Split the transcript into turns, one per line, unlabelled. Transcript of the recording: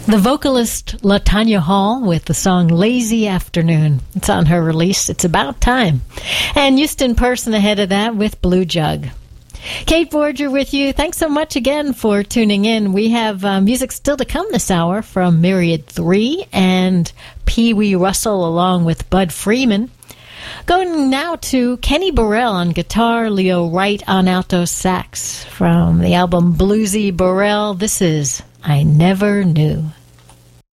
The vocalist LaTanya Hall with the song Lazy Afternoon. It's on her release, It's About Time. And Houston Person ahead of that with Blue Jug. Kate Borger with you. Thanks so much again for tuning in. We have music still to come this hour from Myriad 3 and Pee Wee Russell along with Bud Freeman. Going now to Kenny Burrell on guitar, Leo Wright on alto sax. From the album Bluesy Burrell, this is I Never Knew.